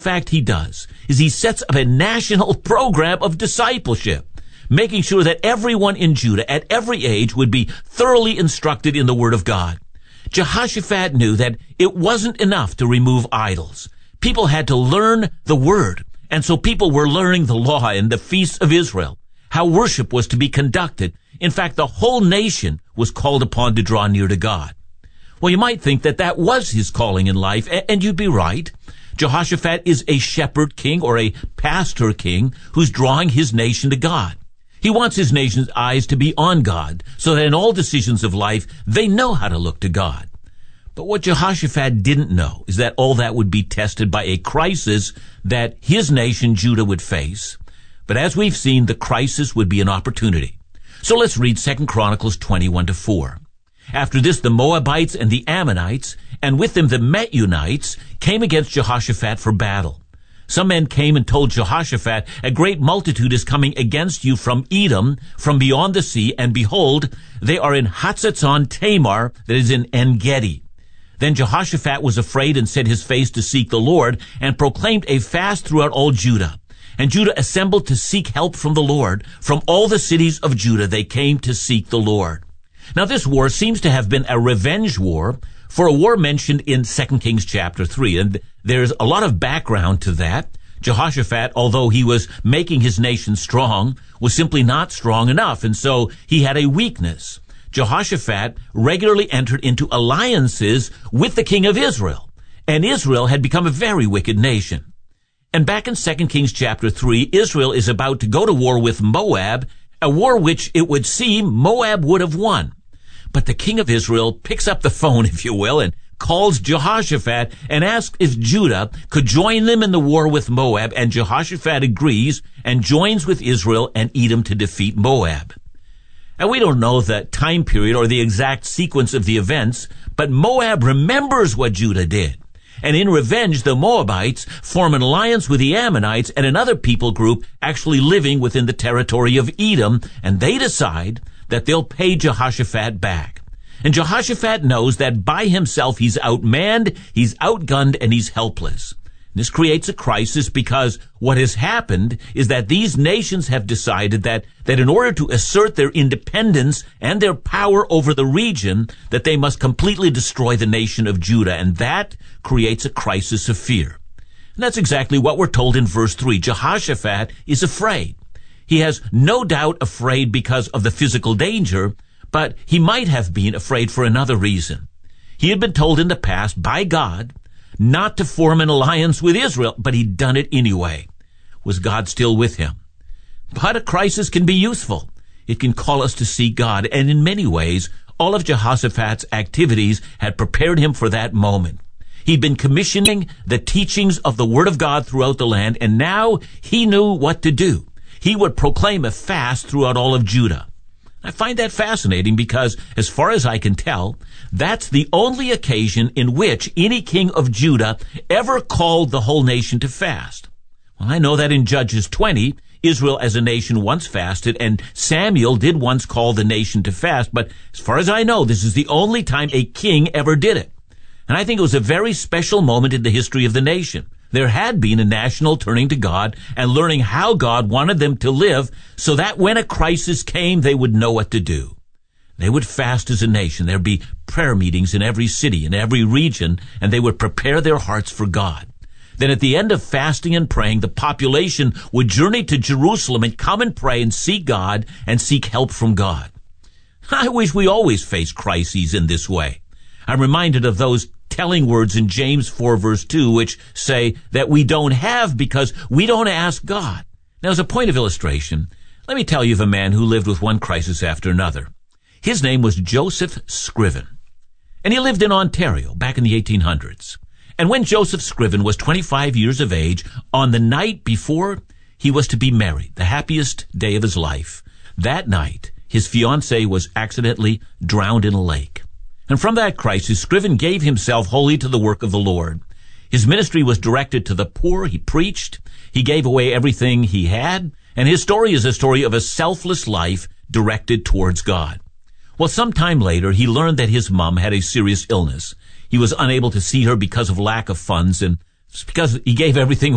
fact he does is he sets up a national program of discipleship, making sure that everyone in Judah at every age would be thoroughly instructed in the Word of God. Jehoshaphat knew that it wasn't enough to remove idols. People had to learn the Word, and so people were learning the law and the feasts of Israel, how worship was to be conducted. In fact, the whole nation was called upon to draw near to God. Well, you might think that that was his calling in life, and you'd be right. Jehoshaphat is a shepherd king or a pastor king who's drawing his nation to God. He wants his nation's eyes to be on God, so that in all decisions of life, they know how to look to God. But what Jehoshaphat didn't know is that all that would be tested by a crisis that his nation, Judah, would face. But as we've seen, the crisis would be an opportunity. So let's read 2 Chronicles 21-4. After this, the Moabites and the Ammonites, and with them the Meunites, came against Jehoshaphat for battle. Some men came and told Jehoshaphat, a great multitude is coming against you from Edom, from beyond the sea, and behold, they are in Hatzatzon Tamar, that is in En-Gedi. Then Jehoshaphat was afraid and set his face to seek the Lord, and proclaimed a fast throughout all Judah. And Judah assembled to seek help from the Lord. From all the cities of Judah they came to seek the Lord. Now this war seems to have been a revenge war for a war mentioned in 2 Kings chapter 3. And there's a lot of background to that. Jehoshaphat, although he was making his nation strong, was simply not strong enough, and so he had a weakness. Jehoshaphat regularly entered into alliances with the king of Israel, and Israel had become a very wicked nation. And back in 2 Kings chapter 3, Israel is about to go to war with Moab, a war which it would seem Moab would have won. But the king of Israel picks up the phone, if you will, and calls Jehoshaphat and asks if Judah could join them in the war with Moab, and Jehoshaphat agrees and joins with Israel and Edom to defeat Moab. And we don't know the time period or the exact sequence of the events, but Moab remembers what Judah did. And in revenge, the Moabites form an alliance with the Ammonites and another people group actually living within the territory of Edom, and they decide that they'll pay Jehoshaphat back. And Jehoshaphat knows that by himself he's outmanned, he's outgunned, and he's helpless. This creates a crisis because what has happened is that these nations have decided that in order to assert their independence and their power over the region, that they must completely destroy the nation of Judah, and that creates a crisis of fear. And that's exactly what we're told in verse 3. Jehoshaphat is afraid. He has no doubt afraid because of the physical danger, but he might have been afraid for another reason. He had been told in the past by God not to form an alliance with Israel, but he'd done it anyway. Was God still with him? But a crisis can be useful. It can call us to seek God, and in many ways, all of Jehoshaphat's activities had prepared him for that moment. He'd been commissioning the teachings of the Word of God throughout the land, and now he knew what to do. He would proclaim a fast throughout all of Judah. I find that fascinating because, as far as I can tell, that's the only occasion in which any king of Judah ever called the whole nation to fast. Well, I know that in Judges 20, Israel as a nation once fasted, and Samuel did once call the nation to fast, but as far as I know, this is the only time a king ever did it. And I think it was a very special moment in the history of the nation. There had been a national turning to God and learning how God wanted them to live so that when a crisis came, they would know what to do. They would fast as a nation. There'd be prayer meetings in every city, in every region, and they would prepare their hearts for God. Then at the end of fasting and praying, the population would journey to Jerusalem and come and pray and seek God and seek help from God. I wish we always face crises in this way. I'm reminded of those telling words in James 4 verse 2, which say that we don't have because we don't ask God. Now, as a point of illustration, let me tell you of a man who lived with one crisis after another. His name was Joseph Scriven, and he lived in Ontario back in the 1800s. And when Joseph Scriven was 25 years of age, on the night before he was to be married, the happiest day of his life, that night, his fiancée was accidentally drowned in a lake. And from that crisis, Scriven gave himself wholly to the work of the Lord. His ministry was directed to the poor. He preached. He gave away everything he had. And his story is a story of a selfless life directed towards God. Well, sometime later, he learned that his mom had a serious illness. He was unable to see her because of lack of funds, and because he gave everything